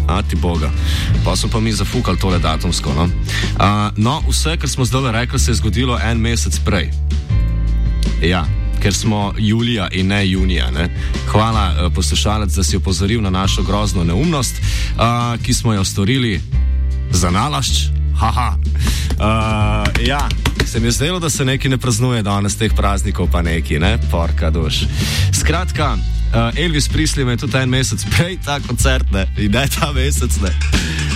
A ti boga. Pa smo pa mi zafukali tole datumsko, no. No, vse, kar smo zdaj rekli, se je zgodilo en mesec prej. Ja, ker smo julija in ne junija, ne. Hvala, poslušalec, da si opozoril na našo grozno neumnost, ki smo jo storili za nalašč. Haha. Ja, se mi je zdelo, da se neki ne praznuje danes teh praznikov, pa neki, ne, porka duš. Skratka, Elvis Presley me je tudi en mesec prej ta koncert, ne, in ne ta mesec, ne.